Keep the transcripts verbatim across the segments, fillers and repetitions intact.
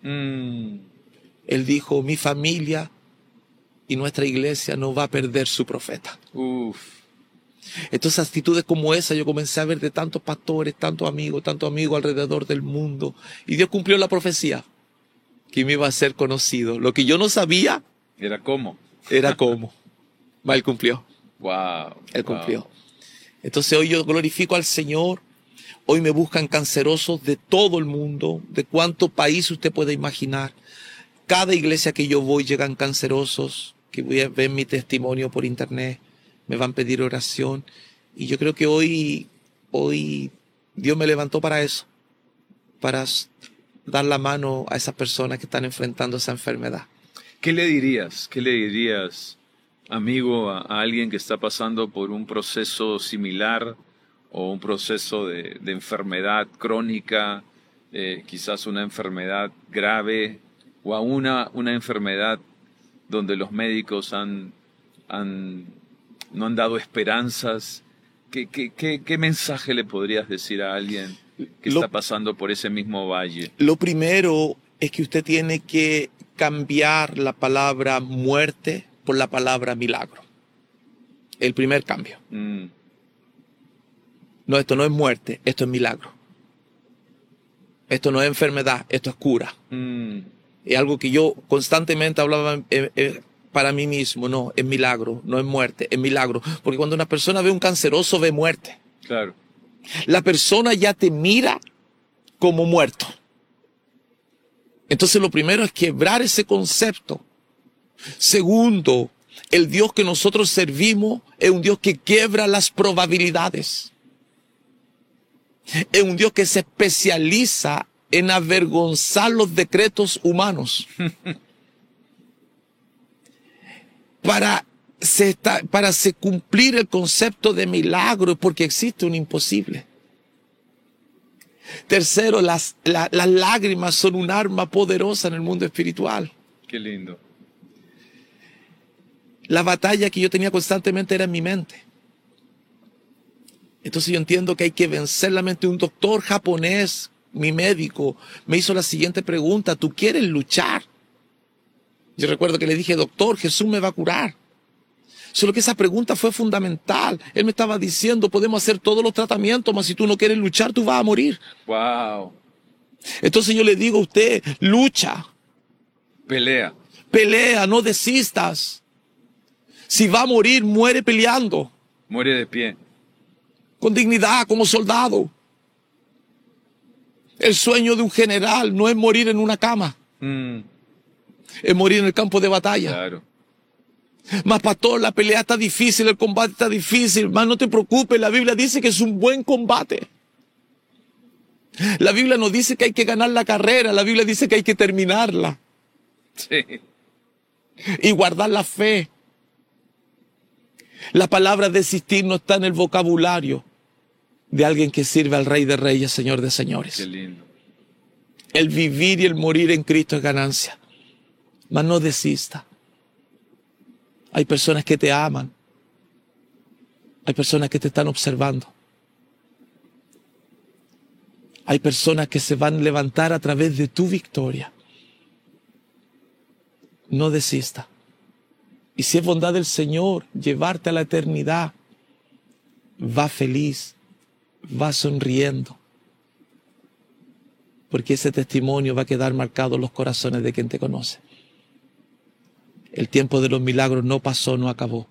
Mm. Él dijo, mi familia y nuestra iglesia no va a perder su profeta. Uf. Entonces actitudes como esa yo comencé a ver de tantos pastores, tantos amigos, tantos amigos alrededor del mundo. Y Dios cumplió la profecía, que me iba a ser conocido. Lo que yo no sabía ¿Era cómo? era cómo. Él cumplió. Wow. Él wow. cumplió. Entonces hoy yo glorifico al Señor. Hoy me buscan cancerosos de todo el mundo, de cuánto país usted puede imaginar. Cada iglesia que yo voy llegan cancerosos, que voy a ver mi testimonio por internet, me van a pedir oración. Y yo creo que hoy, hoy Dios me levantó para eso, para dar la mano a esas personas que están enfrentando esa enfermedad. ¿Qué le dirías? ¿Qué le dirías, amigo, a, a alguien que está pasando por un proceso similar o un proceso de, de enfermedad crónica, eh, quizás una enfermedad grave o a una, una enfermedad donde los médicos han, han, no han dado esperanzas? ¿Qué, qué, qué, qué mensaje le podrías decir a alguien que Lo, está pasando por ese mismo valle? Lo primero es que usted tiene que cambiar la palabra muerte por la palabra milagro. El primer cambio. Mm. No, esto no es muerte, esto es milagro. Esto no es enfermedad, esto es cura. Mm. Es algo que yo constantemente hablaba eh, eh, para mí mismo. No, es milagro, no es muerte, es milagro. Porque cuando una persona ve un canceroso, ve muerte. Claro. La persona ya te mira como muerto. Entonces lo primero es quebrar ese concepto. Segundo, el Dios que nosotros servimos es un Dios que quiebra las probabilidades. Es un Dios que se especializa en avergonzar los decretos humanos. Para, se, para se cumplir el concepto de milagro, porque existe un imposible. Tercero, las, la, las lágrimas son un arma poderosa en el mundo espiritual. Qué lindo. La batalla que yo tenía constantemente era en mi mente. Entonces yo entiendo que hay que vencer la mente. Un doctor japonés, mi médico, me hizo la siguiente pregunta: ¿tú quieres luchar? Yo recuerdo que le dije: doctor, Jesús me va a curar. Solo que esa pregunta fue fundamental. Él me estaba diciendo: podemos hacer todos los tratamientos, mas si tú no quieres luchar, tú vas a morir. Wow. Entonces yo le digo a usted: lucha. Pelea. Pelea, no desistas. Si va a morir, muere peleando. Muere de pie. Con dignidad, como soldado. El sueño de un general no es morir en una cama. Mm. Es morir en el campo de batalla. Claro. Mas pastor, la pelea está difícil, el combate está difícil. Mas no te preocupes, la Biblia dice que es un buen combate. La Biblia no dice que hay que ganar la carrera, la Biblia dice que hay que terminarla. Sí. Y guardar la fe. La palabra desistir no está en el vocabulario de alguien que sirve al Rey de Reyes, Señor de Señores. Qué lindo. El vivir y el morir en Cristo es ganancia. Mas no desista. Hay personas que te aman. Hay personas que te están observando. Hay personas que se van a levantar a través de tu victoria. No desista. Y si es bondad del Señor llevarte a la eternidad, va feliz, va sonriendo. Porque ese testimonio va a quedar marcado en los corazones de quien te conoce. El tiempo de los milagros no pasó, no acabó.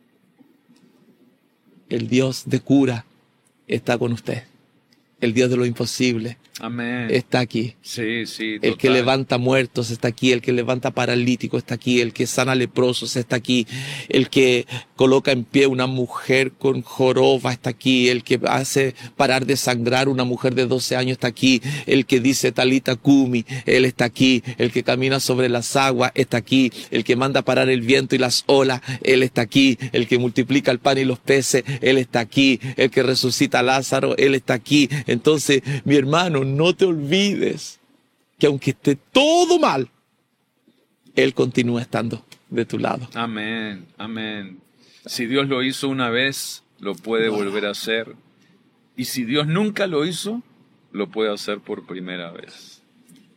El Dios de cura está con usted. El Dios de lo imposible Amén. está aquí. Sí, sí, El total. que levanta muertos está aquí, el que levanta paralíticos está aquí, el que sana leprosos está aquí, el que coloca en pie una mujer con joroba está aquí, el que hace parar de sangrar una mujer de doce años está aquí, el que dice Talita Kumi, él está aquí, el que camina sobre las aguas está aquí, el que manda parar el viento y las olas, él está aquí, el que multiplica el pan y los peces, él está aquí, el que resucita a Lázaro, él está aquí. Entonces, mi hermano, no te olvides que aunque esté todo mal, Él continúa estando de tu lado. Amén, amén. Si Dios lo hizo una vez, lo puede wow. volver a hacer. Y si Dios nunca lo hizo, lo puede hacer por primera vez.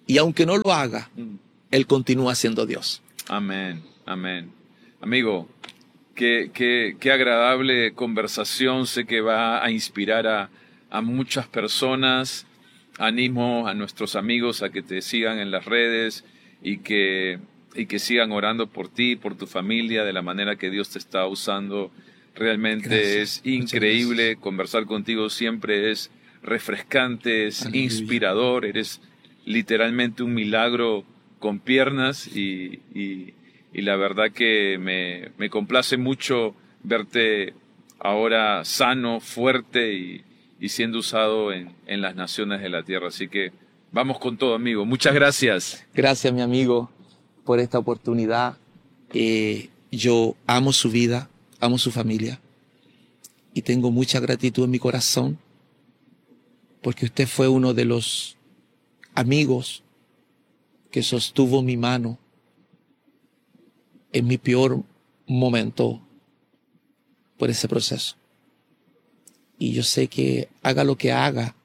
Y aunque no lo haga, Mm. Él continúa siendo Dios. Amén, amén. Amigo, qué, qué, qué agradable conversación. Sé que va a inspirar a, a muchas personas. Animo a nuestros amigos a que te sigan en las redes y que, y que sigan orando por ti, por tu familia, de la manera que Dios te está usando. Realmente Gracias. es increíble conversar contigo. Siempre es refrescante, es Aleluya. inspirador. Eres literalmente un milagro con piernas y, y, y la verdad que me, me complace mucho verte ahora sano, fuerte y, y siendo usado en, en las naciones de la tierra. Así que vamos con todo, amigo. Muchas gracias. Gracias, mi amigo, por esta oportunidad. Eh, yo amo su vida, amo su familia y tengo mucha gratitud en mi corazón porque usted fue uno de los amigos que sostuvo mi mano en mi peor momento por ese proceso. Y yo sé que haga lo que haga,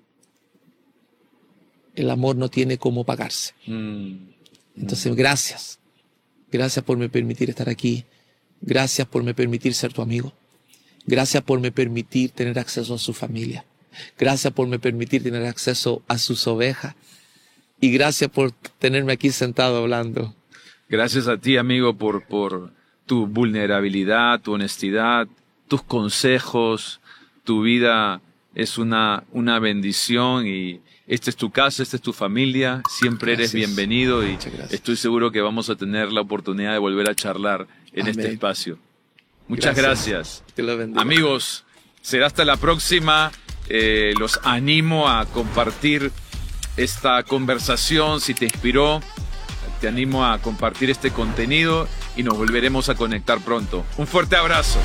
el amor no tiene cómo pagarse. Mm. Entonces, gracias. Gracias por me permitir estar aquí. Gracias por me permitir ser tu amigo. Gracias por me permitir tener acceso a su familia. Gracias por me permitir tener acceso a sus ovejas. Y gracias por tenerme aquí sentado hablando. Gracias a ti, amigo, por, por tu vulnerabilidad, tu honestidad, tus consejos. Tu vida es una, una bendición y esta es tu casa, esta es tu familia. Siempre Gracias. Eres bienvenido y Muchas gracias. estoy seguro que vamos a tener la oportunidad de volver a charlar en Amén. este espacio. Muchas gracias. gracias. Te lo bendiga. Amigos, será hasta la próxima. Eh, los animo a compartir esta conversación. Si te inspiró, te animo a compartir este contenido y nos volveremos a conectar pronto. Un fuerte abrazo.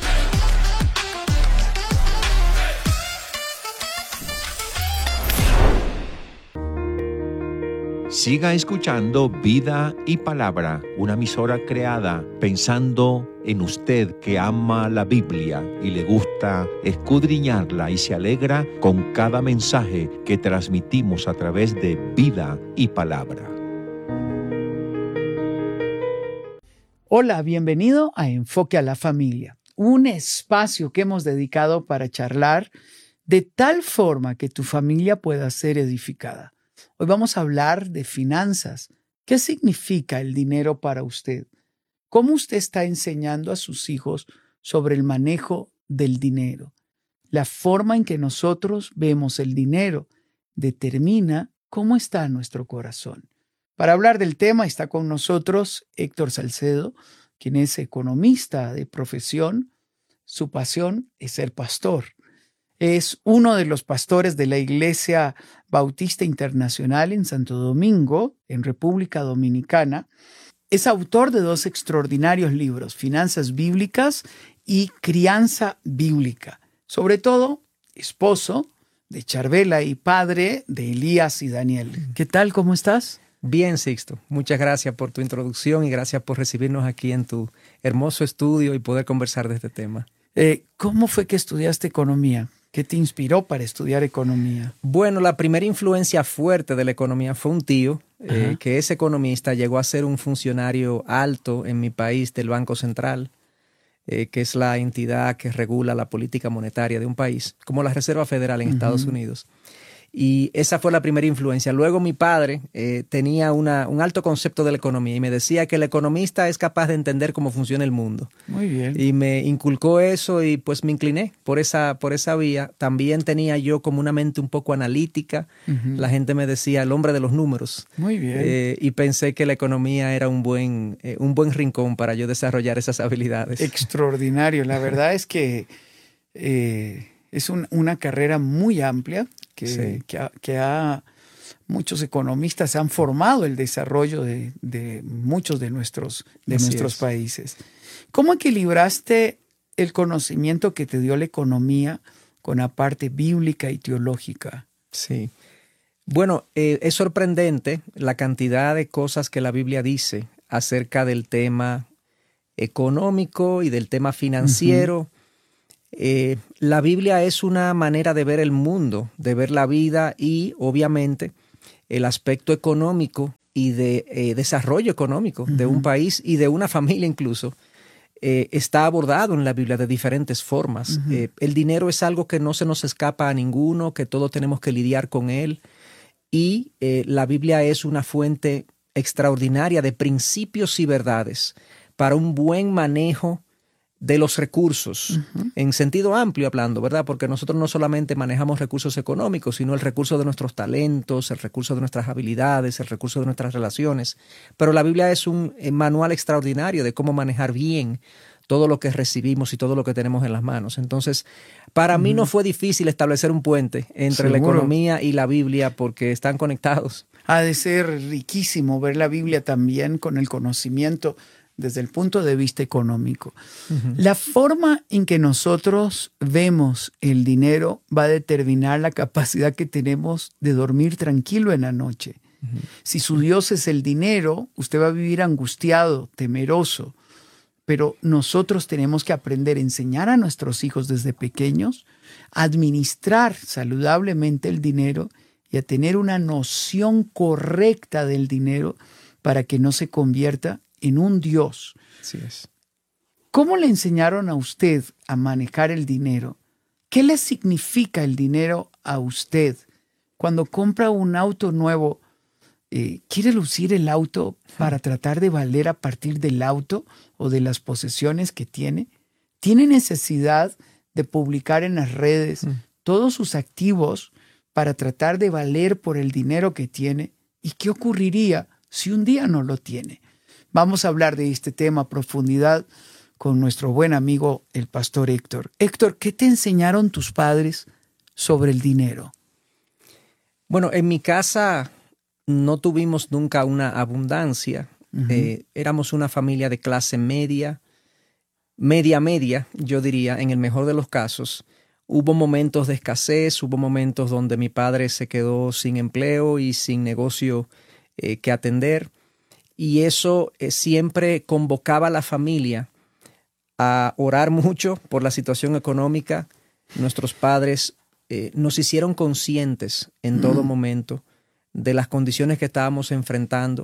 Siga escuchando Vida y Palabra, una emisora creada pensando en usted que ama la Biblia y le gusta escudriñarla y se alegra con cada mensaje que transmitimos a través de Vida y Palabra. Hola, bienvenido a Enfoque a la Familia, un espacio que hemos dedicado para charlar de tal forma que tu familia pueda ser edificada. Hoy vamos a hablar de finanzas. ¿Qué significa el dinero para usted? ¿Cómo usted está enseñando a sus hijos sobre el manejo del dinero? La forma en que nosotros vemos el dinero determina cómo está nuestro corazón. Para hablar del tema está con nosotros Héctor Salcedo, quien es economista de profesión. Su pasión es ser pastor. Es uno de los pastores de la Iglesia Bautista Internacional en Santo Domingo, en República Dominicana. Es autor de dos extraordinarios libros, Finanzas Bíblicas y Crianza Bíblica. Sobre todo, esposo de Charvela y padre de Elías y Daniel. ¿Qué tal? ¿Cómo estás? Bien, Sixto. Muchas gracias por tu introducción y gracias por recibirnos aquí en tu hermoso estudio y poder conversar de este tema. Eh, ¿Cómo fue que estudiaste economía? ¿Qué te inspiró para estudiar economía? Bueno, la primera influencia fuerte de la economía fue un tío, eh, que es economista, llegó a ser un funcionario alto en mi país del Banco Central, eh, que es la entidad que regula la política monetaria de un país, como la Reserva Federal en uh-huh. Estados Unidos. Y esa fue la primera influencia. Luego mi padre eh, tenía una, un alto concepto de la economía y me decía que el economista es capaz de entender cómo funciona el mundo. Muy bien. Y me inculcó eso y pues me incliné por esa, por esa vía. También tenía yo como una mente un poco analítica. Uh-huh. La gente me decía el hombre de los números. Muy bien. Eh, y pensé que la economía era un buen, eh, un buen rincón para yo desarrollar esas habilidades. Extraordinario. La verdad es que eh, es un, una carrera muy amplia. Que, sí. que, ha, que ha, muchos economistas han formado el desarrollo de, de muchos de nuestros, de nuestros países. ¿Cómo equilibraste el conocimiento que te dio la economía con la parte bíblica y teológica? Sí. Bueno, eh, es sorprendente la cantidad de cosas que la Biblia dice acerca del tema económico y del tema financiero. Uh-huh. Eh, la Biblia es una manera de ver el mundo, de ver la vida y obviamente el aspecto económico y de eh, desarrollo económico uh-huh. de un país y de una familia incluso, eh, está abordado en la Biblia de diferentes formas. Uh-huh. Eh, el dinero es algo que no se nos escapa a ninguno, que todos tenemos que lidiar con él, y eh, la Biblia es una fuente extraordinaria de principios y verdades para un buen manejo de los recursos, uh-huh. en sentido amplio hablando, ¿verdad? Porque nosotros no solamente manejamos recursos económicos, sino el recurso de nuestros talentos, el recurso de nuestras habilidades, el recurso de nuestras relaciones. Pero la Biblia es un manual extraordinario de cómo manejar bien todo lo que recibimos y todo lo que tenemos en las manos. Entonces, para uh-huh. mí no fue difícil establecer un puente entre ¿Seguro? La economía y la Biblia porque están conectados. Ha de ser riquísimo ver la Biblia también con el conocimiento desde el punto de vista económico. Uh-huh. La forma en que nosotros vemos el dinero va a determinar la capacidad que tenemos de dormir tranquilo en la noche. Uh-huh. Si su Dios es el dinero, usted va a vivir angustiado, temeroso. Pero nosotros tenemos que aprender a enseñar a nuestros hijos desde pequeños a administrar saludablemente el dinero y a tener una noción correcta del dinero para que no se convierta en un Dios. Así es. ¿Cómo le enseñaron a usted a manejar el dinero? ¿Qué le significa el dinero a usted? Cuando compra un auto nuevo, eh, ¿quiere lucir el auto para tratar de valer a partir del auto o de las posesiones que tiene? ¿Tiene necesidad de publicar en las redes mm. todos sus activos para tratar de valer por el dinero que tiene? ¿Y qué ocurriría si un día no lo tiene? Vamos a hablar de este tema a profundidad con nuestro buen amigo, el pastor Héctor. Héctor, ¿qué te enseñaron tus padres sobre el dinero? Bueno, en mi casa no tuvimos nunca una abundancia. Uh-huh. Eh, éramos una familia de clase media, media, media, yo diría, en el mejor de los casos. Hubo momentos de escasez, hubo momentos donde mi padre se quedó sin empleo y sin negocio eh, que atender. Y eso eh, siempre convocaba a la familia a orar mucho por la situación económica. Nuestros padres eh, nos hicieron conscientes en todo momento de las condiciones que estábamos enfrentando.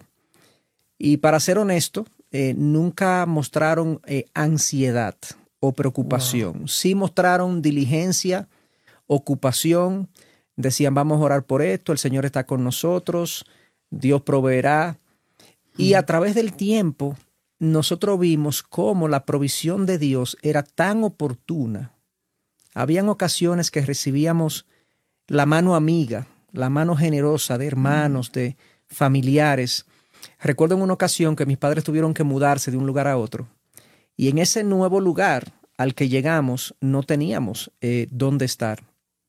Y para ser honesto, eh, nunca mostraron eh, ansiedad o preocupación. Wow. Sí mostraron diligencia, ocupación. Decían, vamos a orar por esto, el Señor está con nosotros, Dios proveerá. Y a través del tiempo, nosotros vimos cómo la provisión de Dios era tan oportuna. Habían ocasiones que recibíamos la mano amiga, la mano generosa de hermanos, de familiares. Recuerdo en una ocasión que mis padres tuvieron que mudarse de un lugar a otro. Y en ese nuevo lugar al que llegamos no teníamos eh, dónde estar.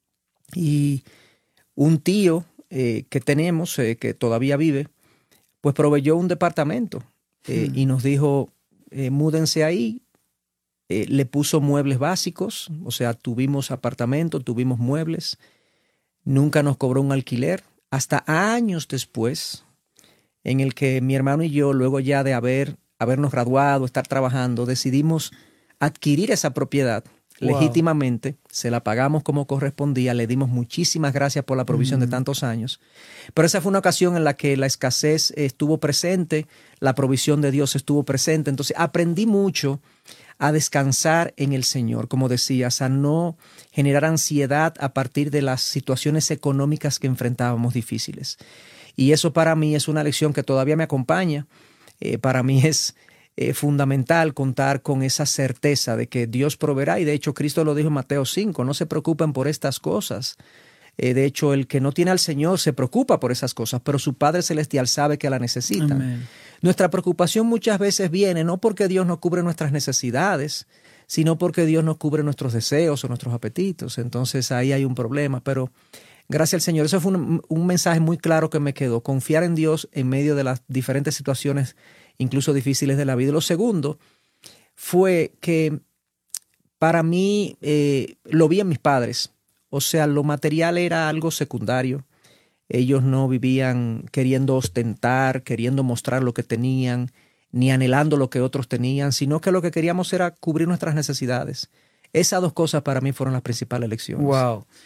Y un tío eh, que tenemos, eh, que todavía vive, pues proveyó un departamento eh, hmm. y nos dijo, eh, múdense ahí. Eh, le puso muebles básicos, o sea, tuvimos apartamento, tuvimos muebles. Nunca nos cobró un alquiler. Hasta años después, en el que mi hermano y yo, luego ya de haber, habernos graduado, estar trabajando, decidimos adquirir esa propiedad. Wow. Legítimamente, se la pagamos como correspondía, le dimos muchísimas gracias por la provisión mm. de tantos años. Pero esa fue una ocasión en la que la escasez estuvo presente, la provisión de Dios estuvo presente. Entonces aprendí mucho a descansar en el Señor, como decías, a no generar ansiedad a partir de las situaciones económicas que enfrentábamos difíciles. Y eso para mí es una lección que todavía me acompaña. Eh, para mí es Eh, fundamental contar con esa certeza de que Dios proveerá, y de hecho Cristo lo dijo en Mateo cinco, no se preocupen por estas cosas. Eh, de hecho, el que no tiene al Señor se preocupa por esas cosas, pero su Padre Celestial sabe que la necesitan. Amén. Nuestra preocupación muchas veces viene no porque Dios no cubre nuestras necesidades, sino porque Dios no cubre nuestros deseos o nuestros apetitos. Entonces ahí hay un problema, pero gracias al Señor. Eso fue un, un mensaje muy claro que me quedó, confiar en Dios en medio de las diferentes situaciones incluso difíciles de la vida. Lo segundo fue que para mí eh, lo vi en mis padres. O sea, lo material era algo secundario. Ellos no vivían queriendo ostentar, queriendo mostrar lo que tenían, ni anhelando lo que otros tenían, sino que lo que queríamos era cubrir nuestras necesidades. Esas dos cosas para mí fueron las principales lecciones. Wow.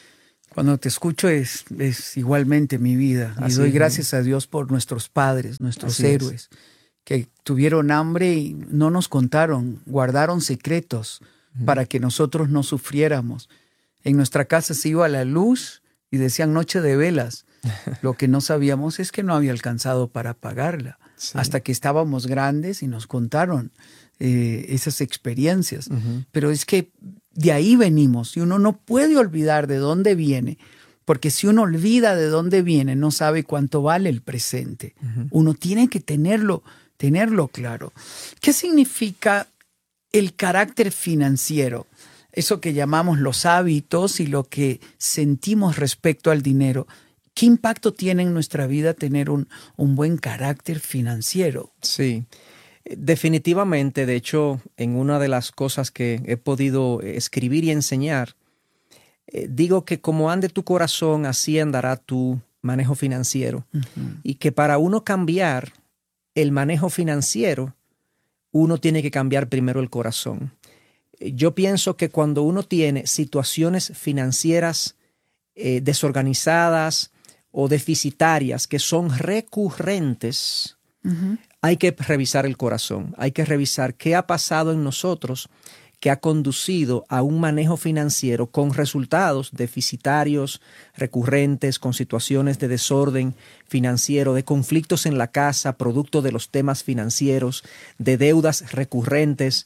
Cuando te escucho es, es igualmente mi vida. Y Así doy es, gracias a Dios por nuestros padres, nuestros Así es. héroes, que tuvieron hambre y no nos contaron, guardaron secretos Ujú. para que nosotros no sufriéramos. En nuestra casa se iba la luz y decían noche de velas. Lo que no sabíamos es que no había alcanzado para pagarla. Sí. Hasta que estábamos grandes y nos contaron eh, esas experiencias. Ujú. Pero es que de ahí venimos y uno no puede olvidar de dónde viene, porque si uno olvida de dónde viene, no sabe cuánto vale el presente. Ujú. Uno tiene que tenerlo, tenerlo claro. ¿Qué significa el carácter financiero? Eso que llamamos los hábitos y lo que sentimos respecto al dinero. ¿Qué impacto tiene en nuestra vida tener un, un buen carácter financiero? Sí, definitivamente. De hecho, en una de las cosas que he podido escribir y enseñar, eh, digo que como ande tu corazón, así andará tu manejo financiero. Uh-huh. Y que para uno cambiar el manejo financiero, uno tiene que cambiar primero el corazón. Yo pienso que cuando uno tiene situaciones financieras eh, desorganizadas o deficitarias que son recurrentes, Uh-huh. hay que revisar el corazón, hay que revisar qué ha pasado en nosotros que ha conducido a un manejo financiero con resultados deficitarios, recurrentes, con situaciones de desorden financiero, de conflictos en la casa, producto de los temas financieros, de deudas recurrentes.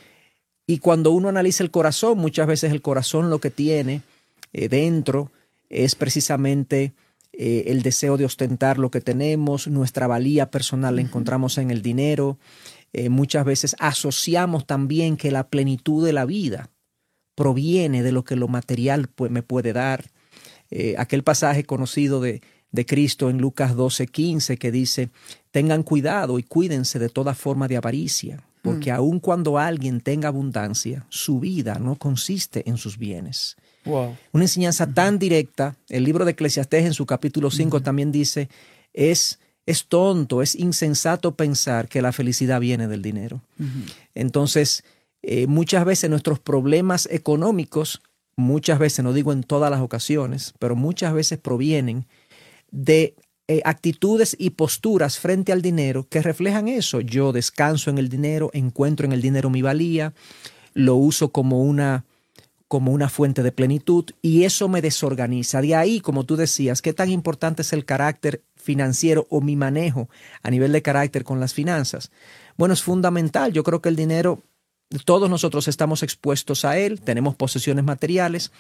Y cuando uno analiza el corazón, muchas veces el corazón lo que tiene eh, dentro es precisamente eh, el deseo de ostentar lo que tenemos, nuestra valía personal la encontramos en el dinero. Eh, muchas veces asociamos también que la plenitud de la vida proviene de lo que lo material pues, me puede dar. Eh, aquel pasaje conocido de, de Cristo en Lucas doce quince que dice, tengan cuidado y cuídense de toda forma de avaricia, porque mm. aun cuando alguien tenga abundancia, su vida no consiste en sus bienes. Wow. Una enseñanza uh-huh. tan directa. El libro de Eclesiastés en su capítulo cinco uh-huh. también dice, es... Es tonto, es insensato pensar que la felicidad viene del dinero. Uh-huh. Entonces, eh, muchas veces nuestros problemas económicos, muchas veces, no digo en todas las ocasiones, pero muchas veces provienen de eh, actitudes y posturas frente al dinero que reflejan eso. Yo descanso en el dinero, encuentro en el dinero mi valía, lo uso como una, como una fuente de plenitud y eso me desorganiza. De ahí, como tú decías, qué tan importante es el carácter financiero o mi manejo a nivel de carácter con las finanzas. Bueno, es fundamental. Yo creo que el dinero, todos nosotros estamos expuestos a él, tenemos posesiones materiales.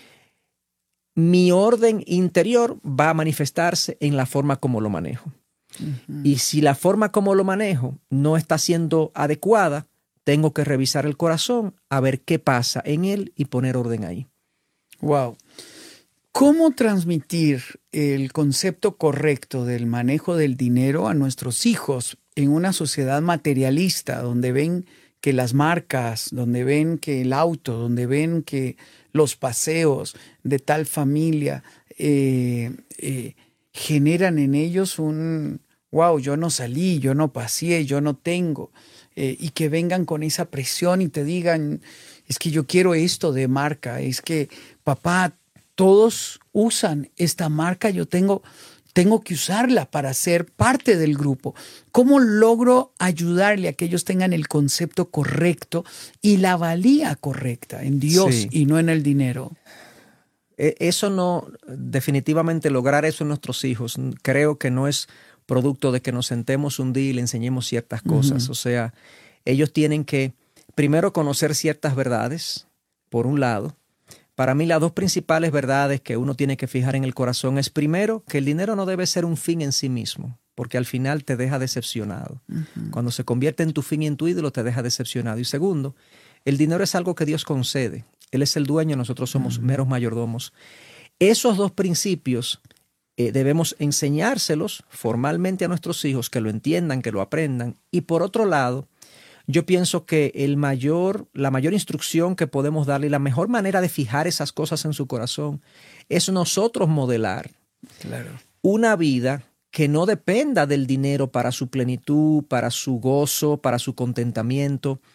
Mi orden interior va a manifestarse en la forma como lo manejo. Uh-huh. Y si la forma como lo manejo no está siendo adecuada, tengo que revisar el corazón a ver qué pasa en él y poner orden ahí. Wow. ¿Cómo transmitir el concepto correcto del manejo del dinero a nuestros hijos en una sociedad materialista donde ven que las marcas, donde ven que el auto, donde ven que los paseos de tal familia eh, eh, generan en ellos un, wow, yo no salí, yo no paseé, yo no tengo, eh, y que vengan con esa presión y te digan, es que yo quiero esto de marca, es que papá, todos usan esta marca, yo tengo, tengo que usarla para ser parte del grupo. ¿Cómo logro ayudarle a que ellos tengan el concepto correcto y la valía correcta en Dios sí. y no en el dinero? Eso no, definitivamente lograr eso en nuestros hijos, creo que no es producto de que nos sentemos un día y le enseñemos ciertas cosas. Uh-huh. O sea, ellos tienen que primero conocer ciertas verdades, por un lado. Para mí las dos principales verdades que uno tiene que fijar en el corazón es primero que el dinero no debe ser un fin en sí mismo, porque al final te deja decepcionado. Uh-huh. Cuando se convierte en tu fin y en tu ídolo te deja decepcionado. Y segundo, el dinero es algo que Dios concede. Él es el dueño, nosotros somos uh-huh. meros mayordomos. Esos dos principios eh, debemos enseñárselos formalmente a nuestros hijos, que lo entiendan, que lo aprendan. Y por otro lado, yo pienso que el mayor, la mayor instrucción que podemos darle y la mejor manera de fijar esas cosas en su corazón es nosotros modelar claro. una vida que no dependa del dinero para su plenitud, para su gozo, para su contentamiento.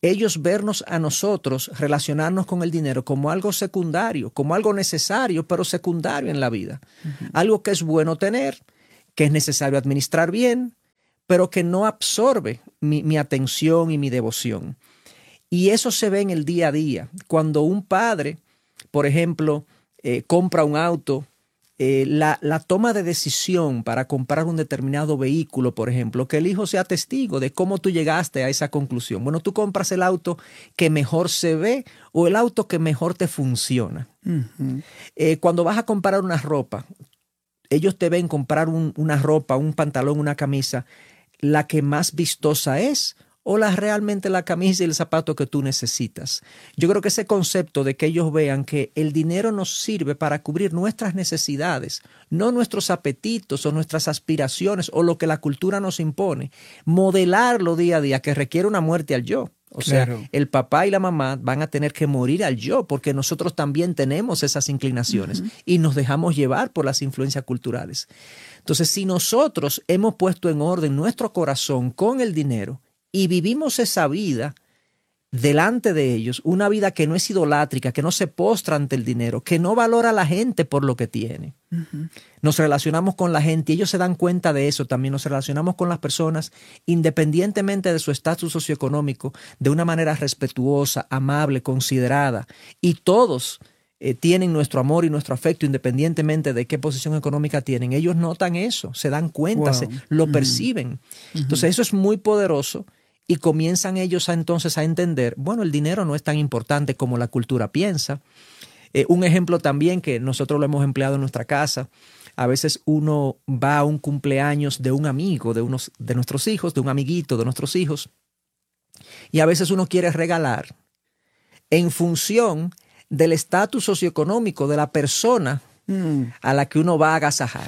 ellos vernos a nosotros, relacionarnos con el dinero como algo secundario, como algo necesario, pero secundario en la vida. Uh-huh. Algo que es bueno tener, que es necesario administrar bien, pero que no absorbe mi, mi atención y mi devoción. Y eso se ve en el día a día. Cuando un padre, por ejemplo, eh, compra un auto, Eh, la, la toma de decisión para comprar un determinado vehículo, por ejemplo, que el hijo sea testigo de cómo tú llegaste a esa conclusión. Bueno, tú compras el auto que mejor se ve o el auto que mejor te funciona. Uh-huh. Eh, cuando vas a comprar una ropa, ellos te ven comprar un, una ropa, un pantalón, una camisa, la que más vistosa es o la realmente la camisa y el zapato que tú necesitas. Yo creo que ese concepto de que ellos vean que el dinero nos sirve para cubrir nuestras necesidades, no nuestros apetitos o nuestras aspiraciones o lo que la cultura nos impone, modelarlo día a día, que requiere una muerte al yo. O claro. sea, el papá y la mamá van a tener que morir al yo porque nosotros también tenemos esas inclinaciones uh-huh. y nos dejamos llevar por las influencias culturales. Entonces, si nosotros hemos puesto en orden nuestro corazón con el dinero, y vivimos esa vida delante de ellos, una vida que no es idolátrica, que no se postra ante el dinero, que no valora a la gente por lo que tiene. Uh-huh. Nos relacionamos con la gente y ellos se dan cuenta de eso también. Nos relacionamos con las personas independientemente de su estatus socioeconómico, de una manera respetuosa, amable, considerada. Y todos eh, tienen nuestro amor y nuestro afecto independientemente de qué posición económica tienen. Ellos notan eso, se dan cuenta, wow. se, lo uh-huh. perciben. Uh-huh. Entonces eso es muy poderoso. Y comienzan ellos a, entonces a entender, bueno, el dinero no es tan importante como la cultura piensa. Eh, un ejemplo también que nosotros lo hemos empleado en nuestra casa, a veces uno va a un cumpleaños de un amigo, de, unos, de nuestros hijos, de un amiguito de nuestros hijos, y a veces uno quiere regalar en función del estatus socioeconómico de la persona mm. a la que uno va a agasajar.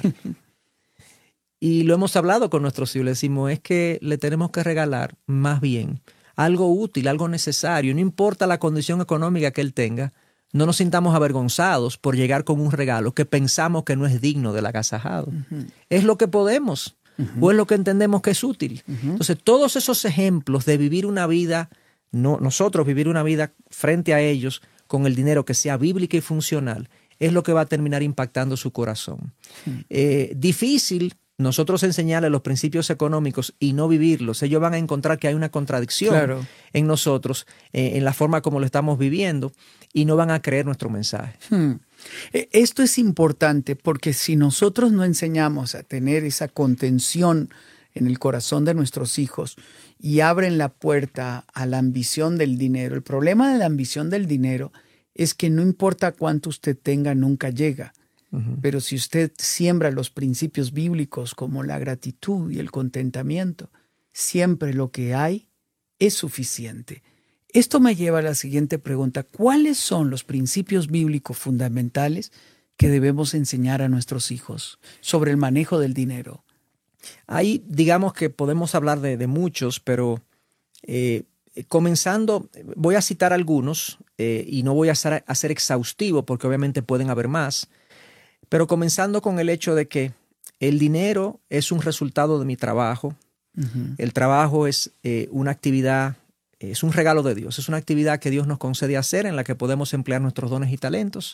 Y lo hemos hablado con nuestros hijos, le decimos, es que le tenemos que regalar más bien algo útil, algo necesario, no importa la condición económica que él tenga, no nos sintamos avergonzados por llegar con un regalo que pensamos que no es digno del agasajado. Uh-huh. Es lo que podemos, uh-huh. o es lo que entendemos que es útil. Uh-huh. Entonces, todos esos ejemplos de vivir una vida, no, nosotros vivir una vida frente a ellos con el dinero que sea bíblica y funcional, es lo que va a terminar impactando su corazón. Uh-huh. Eh, difícil nosotros enseñarles los principios económicos y no vivirlos, ellos van a encontrar que hay una contradicción claro. en nosotros, eh, en la forma como lo estamos viviendo, y no van a creer nuestro mensaje. Hmm. Esto es importante porque si nosotros no enseñamos a tener esa contención en el corazón de nuestros hijos y abren la puerta a la ambición del dinero, el problema de la ambición del dinero es que no importa cuánto usted tenga, nunca llega. Uh-huh. Pero si usted siembra los principios bíblicos como la gratitud y el contentamiento, siempre lo que hay es suficiente. Esto me lleva a la siguiente pregunta. ¿Cuáles son los principios bíblicos fundamentales que debemos enseñar a nuestros hijos sobre el manejo del dinero? Ahí digamos que podemos hablar de, de muchos, pero eh, comenzando, voy a citar algunos eh, y no voy a ser, a ser exhaustivo porque obviamente pueden haber más. Pero comenzando con el hecho de que el dinero es un resultado de mi trabajo. Uh-huh. El trabajo es eh, una actividad, es un regalo de Dios. Es una actividad que Dios nos concede hacer en la que podemos emplear nuestros dones y talentos.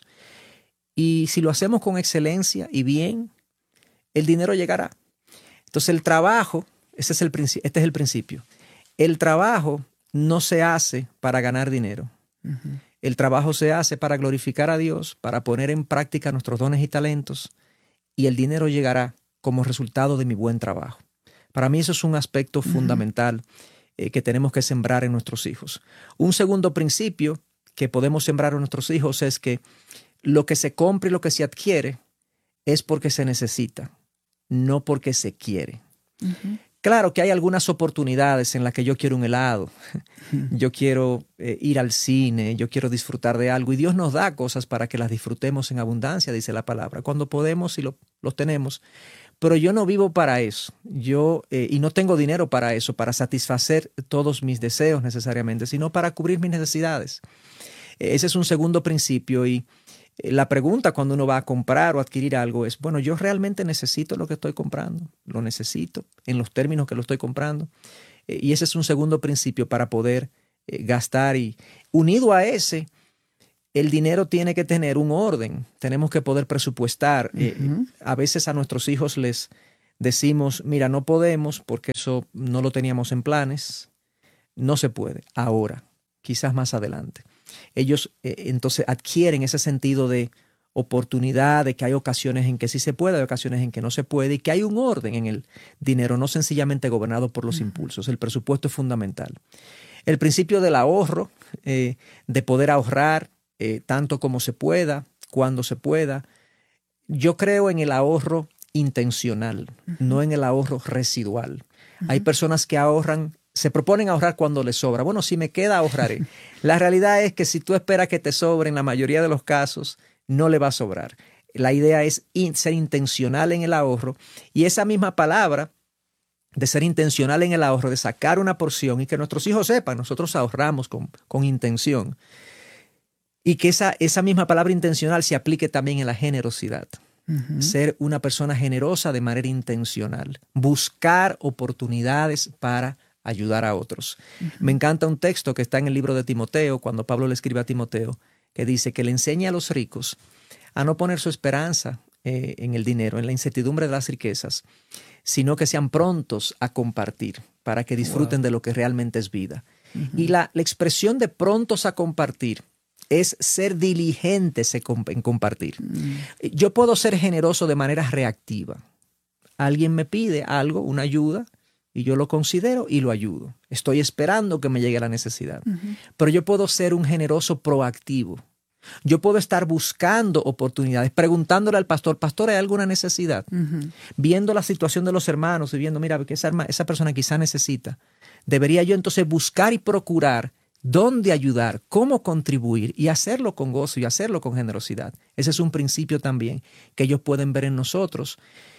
Y si lo hacemos con excelencia y bien, el dinero llegará. Entonces el trabajo, ese es el, este es el principio. El trabajo no se hace para ganar dinero. Uh-huh. El trabajo se hace para glorificar a Dios, para poner en práctica nuestros dones y talentos, y el dinero llegará como resultado de mi buen trabajo. Para mí eso es un aspecto uh-huh. fundamental eh, que tenemos que sembrar en nuestros hijos. Un segundo principio que podemos sembrar en nuestros hijos es que lo que se compra y lo que se adquiere es porque se necesita, no porque se quiere. Uh-huh. Claro que hay algunas oportunidades en las que yo quiero un helado, yo quiero eh, ir al cine, yo quiero disfrutar de algo y Dios nos da cosas para que las disfrutemos en abundancia, dice la palabra, cuando podemos y lo, los tenemos. Pero yo no vivo para eso, yo eh, y no tengo dinero para eso, para satisfacer todos mis deseos necesariamente, sino para cubrir mis necesidades. Eh, ese es un segundo principio y la pregunta cuando uno va a comprar o adquirir algo es, bueno, ¿yo realmente necesito lo que estoy comprando? ¿Lo necesito en los términos que lo estoy comprando? Eh, y ese es un segundo principio para poder eh, gastar. Y unido a ese, el dinero tiene que tener un orden. Tenemos que poder presupuestar. Uh-huh. eh, a veces a nuestros hijos les decimos, mira, no podemos porque eso no lo teníamos en planes. No se puede ahora, quizás más adelante. Ellos eh, entonces adquieren ese sentido de oportunidad, de que hay ocasiones en que sí se puede, hay ocasiones en que no se puede, y que hay un orden en el dinero, no sencillamente gobernado por los uh-huh. impulsos. El presupuesto es fundamental. El principio del ahorro, eh, de poder ahorrar eh, tanto como se pueda, cuando se pueda. Yo creo en el ahorro intencional, uh-huh. no en el ahorro residual. Uh-huh. Hay personas que ahorran, se proponen ahorrar cuando les sobra. Bueno, si me queda, ahorraré. La realidad es que si tú esperas que te sobre, en la mayoría de los casos, no le va a sobrar. La idea es in, ser intencional en el ahorro, y esa misma palabra de ser intencional en el ahorro, de sacar una porción y que nuestros hijos sepan, nosotros ahorramos con, con intención, y que esa, esa misma palabra intencional se aplique también en la generosidad. Uh-huh. Ser una persona generosa de manera intencional, buscar oportunidades para ayudar a otros. Uh-huh. Me encanta un texto que está en el libro de Timoteo, cuando Pablo le escribe a Timoteo, que dice que le enseña a los ricos a no poner su esperanza eh, en el dinero, en la incertidumbre de las riquezas, sino que sean prontos a compartir para que disfruten wow. de lo que realmente es vida. Uh-huh. Y la, la expresión de prontos a compartir es ser diligentes en compartir. Uh-huh. Yo puedo ser generoso de manera reactiva. Alguien me pide algo, una ayuda, y yo lo considero y lo ayudo. Estoy esperando que me llegue la necesidad. Uh-huh. Pero yo puedo ser un generoso proactivo. Yo puedo estar buscando oportunidades, preguntándole al pastor, pastor, ¿hay alguna necesidad? Uh-huh. Viendo la situación de los hermanos y viendo, mira, que esa, esa persona quizá necesita. Debería yo entonces buscar y procurar dónde ayudar, cómo contribuir, y hacerlo con gozo y hacerlo con generosidad. Ese es un principio también que ellos pueden ver en nosotros.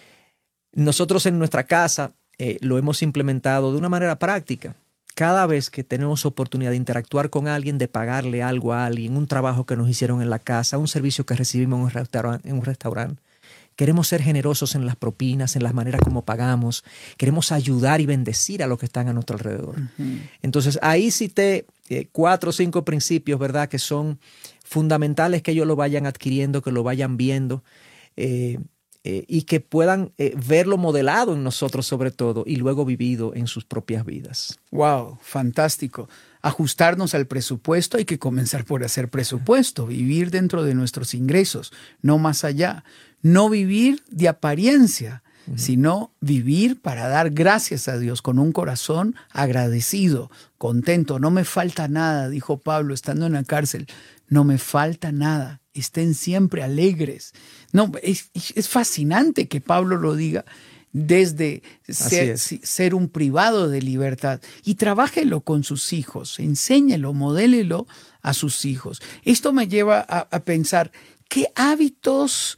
Nosotros en nuestra casa Eh, lo hemos implementado de una manera práctica. Cada vez que tenemos oportunidad de interactuar con alguien, de pagarle algo a alguien, un trabajo que nos hicieron en la casa, un servicio que recibimos en un restaurante, en un restaurante, queremos ser generosos en las propinas, en las maneras como pagamos. Queremos ayudar y bendecir a los que están a nuestro alrededor. Uh-huh. Entonces, ahí cité eh, cuatro o cinco principios, ¿verdad?, que son fundamentales que ellos lo vayan adquiriendo, que lo vayan viendo, eh, Eh, y que puedan eh, verlo modelado en nosotros sobre todo y luego vivido en sus propias vidas. ¡Wow! Fantástico. Ajustarnos al presupuesto, hay que comenzar por hacer presupuesto, vivir dentro de nuestros ingresos, no más allá. No vivir de apariencia, uh-huh. sino vivir para dar gracias a Dios con un corazón agradecido, contento. No me falta nada, dijo Pablo estando en la cárcel. No me falta nada. Estén siempre alegres. No, es, es fascinante que Pablo lo diga desde ser, ser un privado de libertad. Y trabájelo con sus hijos, enséñelo, modélelo a sus hijos. Esto me lleva a, a pensar, ¿qué hábitos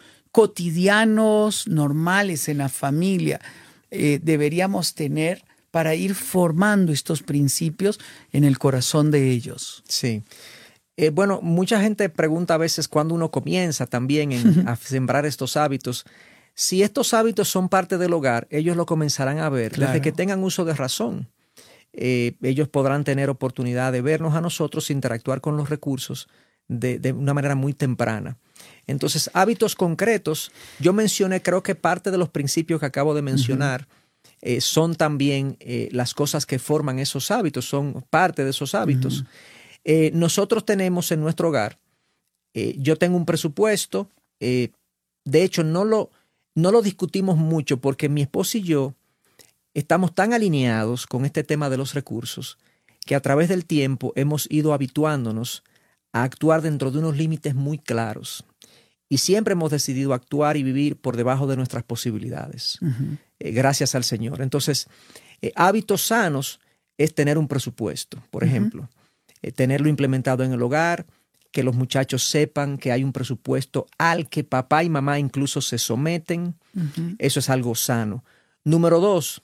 cotidianos, normales en la familia eh, deberíamos tener para ir formando estos principios en el corazón de ellos? Sí. Eh, bueno, mucha gente pregunta a veces cuándo uno comienza también en, a sembrar estos hábitos. Si estos hábitos son parte del hogar, ellos lo comenzarán a ver claro. desde que tengan uso de razón. Eh, ellos podrán tener oportunidad de vernos a nosotros, interactuar con los recursos de, de una manera muy temprana. Entonces, hábitos concretos, yo mencioné, creo que parte de los principios que acabo de mencionar uh-huh. eh, son también eh, las cosas que forman esos hábitos, son parte de esos hábitos. Uh-huh. Eh, nosotros tenemos en nuestro hogar, eh, yo tengo un presupuesto, eh, de hecho no lo, no lo discutimos mucho porque mi esposa y yo estamos tan alineados con este tema de los recursos que a través del tiempo hemos ido habituándonos a actuar dentro de unos límites muy claros y siempre hemos decidido actuar y vivir por debajo de nuestras posibilidades, uh-huh. eh, gracias al Señor. Entonces, eh, hábitos sanos es tener un presupuesto, por uh-huh. ejemplo. Eh, tenerlo implementado en el hogar, que los muchachos sepan que hay un presupuesto al que papá y mamá incluso se someten. Uh-huh. Eso es algo sano. Número dos,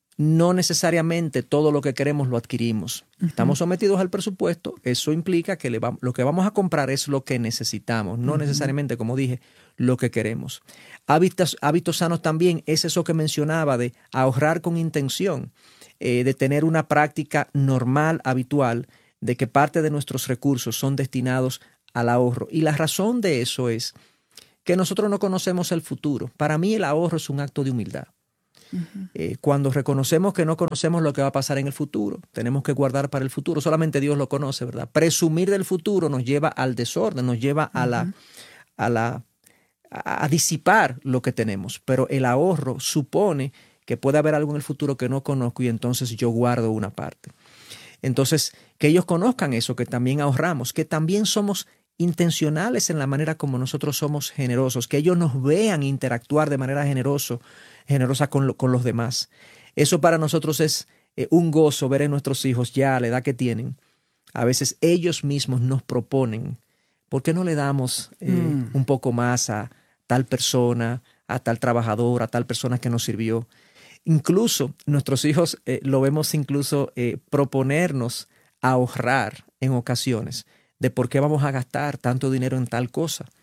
no necesariamente todo lo que queremos lo adquirimos. Uh-huh. Estamos sometidos al presupuesto. Eso implica que le va, lo que vamos a comprar es lo que necesitamos, no uh-huh. necesariamente, como dije, lo que queremos. Hábitos, hábitos sanos también es eso que mencionaba de ahorrar con intención, eh, de tener una práctica normal, habitual, de que parte de nuestros recursos son destinados al ahorro. Y la razón de eso es que nosotros no conocemos el futuro. Para mí el ahorro es un acto de humildad. Uh-huh. Eh, cuando reconocemos que no conocemos lo que va a pasar en el futuro, tenemos que guardar para el futuro. Solamente Dios lo conoce, ¿verdad? Presumir del futuro nos lleva al desorden, nos lleva a la, a la a, a disipar lo que tenemos. Pero el ahorro supone que puede haber algo en el futuro que no conozco y entonces yo guardo una parte. Entonces, que ellos conozcan eso, que también ahorramos, que también somos intencionales en la manera como nosotros somos generosos, que ellos nos vean interactuar de manera generoso, generosa con, lo, con los demás. Eso para nosotros es eh, un gozo ver en nuestros hijos ya a la edad que tienen. A veces ellos mismos nos proponen, ¿por qué no le damos eh, mm. un poco más a tal persona, a tal trabajador, a tal persona que nos sirvió? Incluso nuestros hijos eh, lo vemos incluso eh, proponernos ahorrar en ocasiones de por qué vamos a gastar tanto dinero en tal cosa.